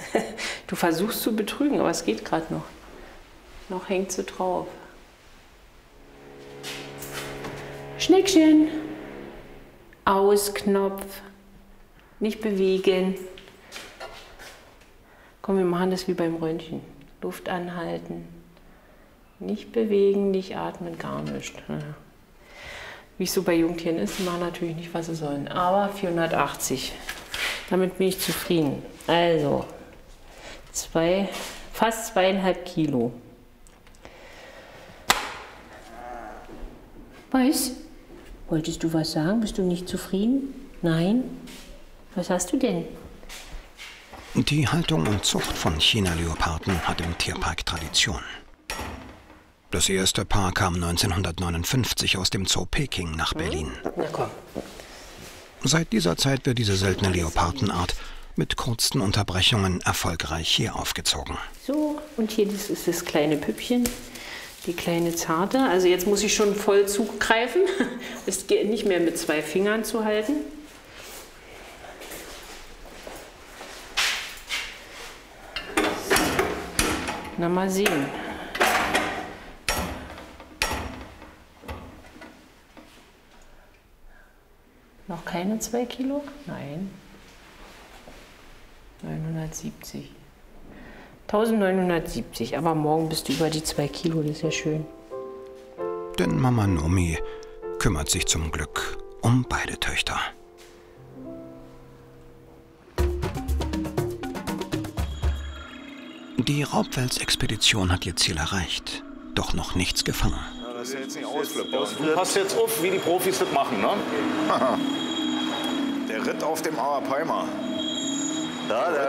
Du versuchst zu betrügen, aber es geht gerade noch. Noch hängt sie drauf. Schnickchen. Ausknopf. Nicht bewegen. Komm, wir machen das wie beim Röntgen. Luft anhalten. Nicht bewegen, nicht atmen, gar nicht. Wie es so bei Jungtieren ist, die machen natürlich nicht, was sie sollen. Aber 480. Damit bin ich zufrieden. Also, fast 2,5 Kilo. Was? Wolltest du was sagen? Bist du nicht zufrieden? Nein? Was hast du denn? Die Haltung und Zucht von China-Leoparden hat im Tierpark Tradition. Das erste Paar kam 1959 aus dem Zoo Peking nach Berlin. Na komm. Seit dieser Zeit wird diese seltene Leopardenart mit kurzen Unterbrechungen erfolgreich hier aufgezogen. So, und hier ist das kleine Püppchen, die kleine Zarte. Also jetzt muss ich schon voll zugreifen. Es geht nicht mehr mit 2 Fingern zu halten. Na, mal sehen. Noch keine 2 Kilo? Nein. 970. 1970, aber morgen bist du über die 2 Kilo, das ist ja schön. Denn Mama Nomi kümmert sich zum Glück um beide Töchter. Die Raubwelsexpedition hat ihr Ziel erreicht, doch noch nichts gefangen. Das ist ja jetzt nicht ausflippen. Du passt jetzt auf, wie die Profis das machen, ne? Der Ritt auf dem Arapaima. Ja,